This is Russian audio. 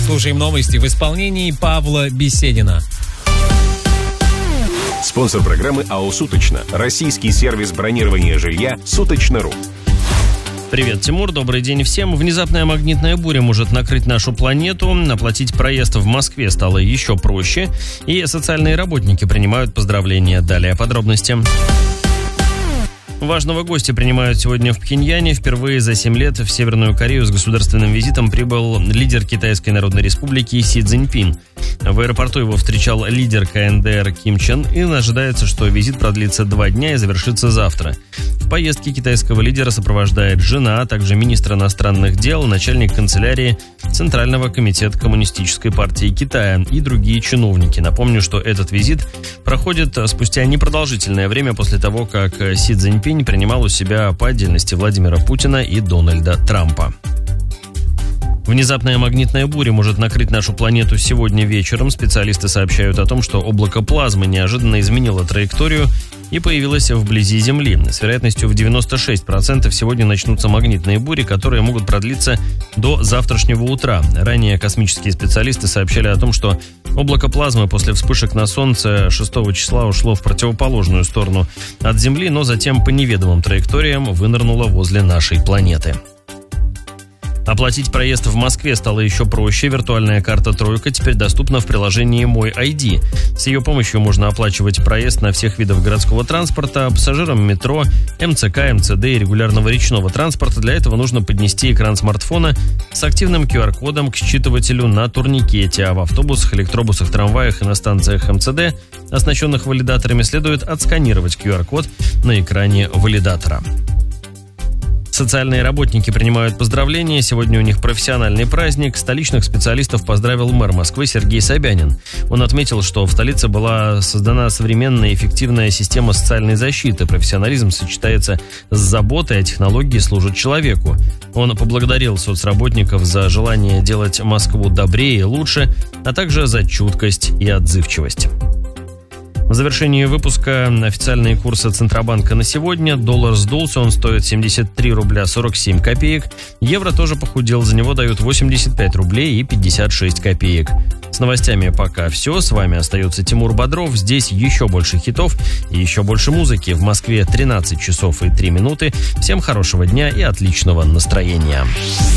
Слушаем новости в исполнении Павла Беседина. Спонсор программы АО «Суточно». Российский сервис бронирования жилья «Суточно.ру». Привет, Тимур, добрый день всем. Внезапная магнитная буря может накрыть нашу планету. Оплатить проезд в Москве стало еще проще. И социальные работники принимают поздравления. Далее подробности. Важного гостя принимают сегодня в Пхеньяне. Впервые за 7 лет в Северную Корею с государственным визитом прибыл лидер Китайской Народной Республики Си Цзиньпин. В аэропорту его встречал лидер КНДР Ким Чен Ын. Ожидается, что визит продлится 2 дня и завершится завтра. В поездке китайского лидера сопровождает жена, а также министр иностранных дел, начальник канцелярии Центрального комитета Коммунистической партии Китая и другие чиновники. Напомню, что этот визит проходит спустя непродолжительное время после того, как Си Цзиньпин принимал у себя по отдельности Владимира Путина и Дональда Трампа. Внезапная магнитная буря может накрыть нашу планету сегодня вечером. Специалисты сообщают о том, что облако плазмы неожиданно изменило траекторию и появилось вблизи Земли. С вероятностью в 96% сегодня начнутся магнитные бури, которые могут продлиться до завтрашнего утра. Ранее космические специалисты сообщали о том, что облако плазмы после вспышек на Солнце 6 числа ушло в противоположную сторону от Земли, но затем по неведомым траекториям вынырнуло возле нашей планеты. Оплатить проезд в Москве стало еще проще. Виртуальная карта «Тройка» теперь доступна в приложении «Мой ID». С ее помощью можно оплачивать проезд на всех видах городского транспорта, пассажирам метро, МЦК, МЦД и регулярного речного транспорта. Для этого нужно поднести экран смартфона с активным QR-кодом к считывателю на турникете, а в автобусах, электробусах, трамваях и на станциях МЦД, оснащенных валидаторами, следует отсканировать QR-код на экране валидатора. Социальные работники принимают поздравления. Сегодня у них профессиональный праздник. Столичных специалистов поздравил мэр Москвы Сергей Собянин. Он отметил, что в столице была создана современная и эффективная система социальной защиты. Профессионализм сочетается с заботой, а технологии служат человеку. Он поблагодарил соцработников за желание делать Москву добрее и лучше, а также за чуткость и отзывчивость. В завершении выпуска официальные курсы Центробанка на сегодня. Доллар сдулся, он стоит 73 рубля 47 копеек. Евро тоже похудел, за него дают 85 рублей и 56 копеек. С новостями пока все. С вами остается Тимур Бодров. Здесь еще больше хитов и еще больше музыки. В Москве 13 часов и 3 минуты. Всем хорошего дня и отличного настроения.